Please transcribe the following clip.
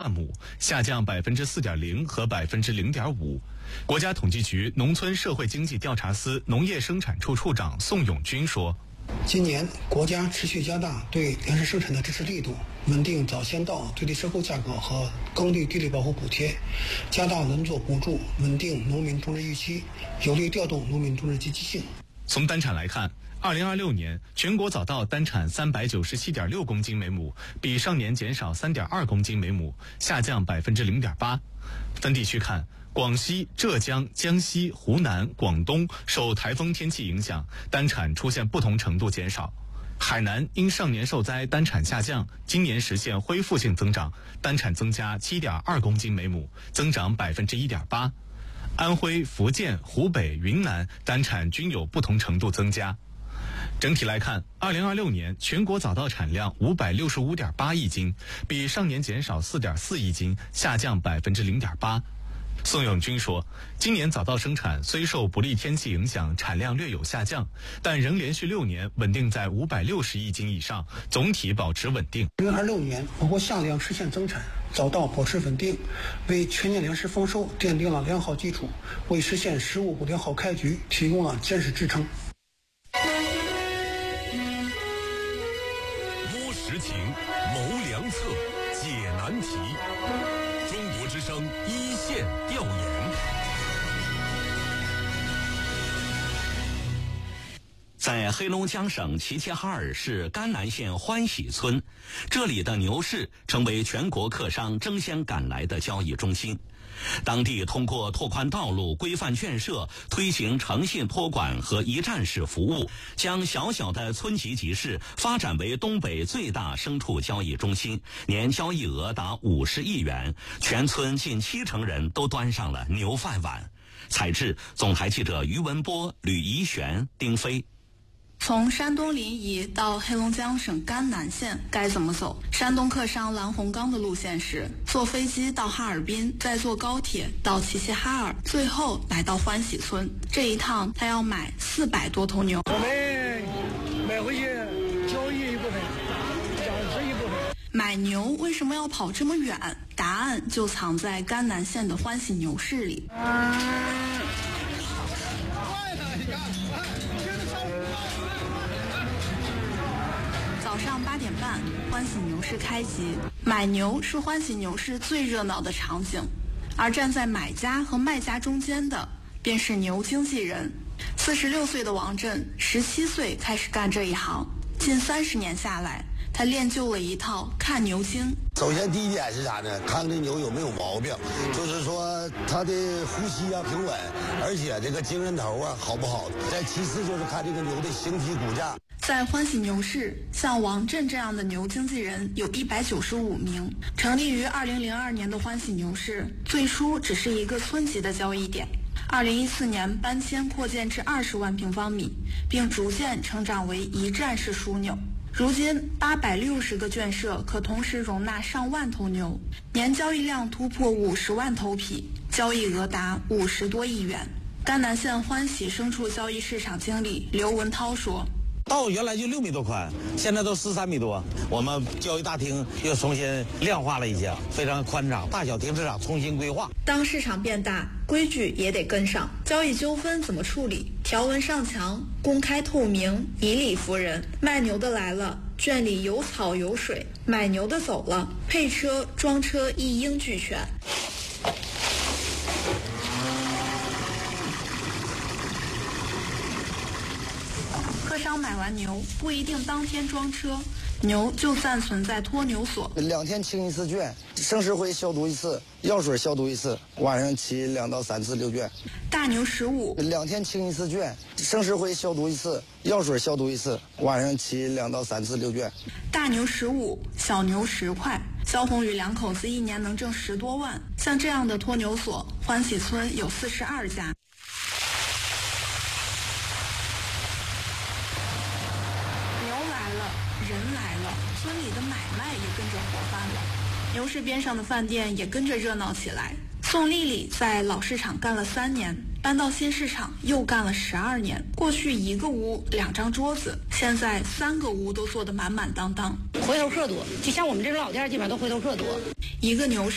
万亩，下降4.0%和0.5%。国家统计局农村社会经济调查司农业生产处处长宋永军说， 今年国家持续加大对粮食生产的支持力度，稳定早先到最低收购价格和耕地地力保护补贴，加大轮作补助，稳定农民种植预期，有力调动农民种植积极性。 从单产来看，2026年全国早稻单产397.6公斤每亩，比上年减少3.2公斤每亩，下降0.8%。分地区看，广西、浙江、江西、湖南、广东受台风天气影响，单产出现不同程度减少。海南因上年受灾单产下降，今年实现恢复性增长，单产增加7.2公斤每亩，增长1.8%。安徽、福建、湖北、云南单产均有不同程度增加。整体来看，2026年全国早稻产量565.8亿斤，比上年减少4.4亿斤，下降0.8%。宋永军说，今年早稻生产虽受不利天气影响，产量略有下降，但仍连续6年稳定在560亿斤以上，总体保持稳定。 2026年我国夏粮实现增产，早稻保持稳定，为全年粮食丰收奠定了良好基础，为实现“十五”良好开局提供了坚实支撑。 摸实情，谋良策，解难题。中国之声一线调研。 在黑龙江省齐齐哈尔市甘南县欢喜村，这里的牛市成为全国客商争先赶来的交易中心。当地通过拓宽道路、规范建设、推行诚信托管和一站式服务，将小小的村级集市发展为东北最大牲畜交易中心，年交易额达50亿元，全村近70%人都端上了牛饭碗。采制总台记者于文波、吕怡璇、丁飞。 从山东临沂到黑龙江省甘南县该怎么走？山东客商蓝洪刚的路线是坐飞机到哈尔滨，再坐高铁到齐齐哈尔，最后来到欢喜村。这一趟他要买400多头牛。 我们买回去交易一部分，展示一部分。 买牛为什么要跑这么远？答案就藏在甘南县的欢喜牛市里。早上8点半，欢喜牛市开集。买牛是欢喜牛市最热闹的场景，而站在买家和卖家中间的，便是牛经纪人。46岁的王震，17岁开始干这一行，近30年下来，他练就了一套看牛经。 首先第一点是啥呢？看这牛有没有毛病，就是说它的呼吸啊平稳，而且这个精神头啊好不好。再其次就是看这个牛的形体骨架。 在欢喜牛市，像王震这样的牛经纪人有195名。成立于2002年的欢喜牛市，最初只是一个村级的交易点。2014年搬迁扩建至20万平方米，并逐渐成长为一站式枢纽。如今860个圈舍可同时容纳上万头牛，年交易量突破50万头匹，交易额达50多亿元。甘南县欢喜牲畜交易市场经理刘文涛说， 道原来就6米多宽，现在都13米多。我们交易大厅又重新亮化了一下，非常宽敞，大小停车场重新规划。 当市场变大，规矩也得跟上。交易纠纷怎么处理？条文上墙，公开透明，以理服人。卖牛的来了，圈里有草有水；买牛的走了，配车装车一应俱全。客商买完牛不一定当天装车，牛就暂存在托牛所 ，2天清一次圈，生石灰消毒一次，药水消毒一次，晚上骑2到3次溜圈。 大牛15，2 天清一次圈，生石灰消毒一次，药水消毒一次，晚上骑2到3次溜圈。 大牛15，小牛10块。肖红宇两口子一年能挣10多万。像这样的托牛所，欢喜村有42家。人来了，村里的买卖也跟着活泛了，牛市边上的饭店也跟着热闹起来。宋丽丽在老市场干了3年，搬到新市场又干了12年。过去一个屋2张桌子，现在3个屋都坐得满满当当。 回头客多，就像我们这种老店，基本上都回头客多。 一个牛市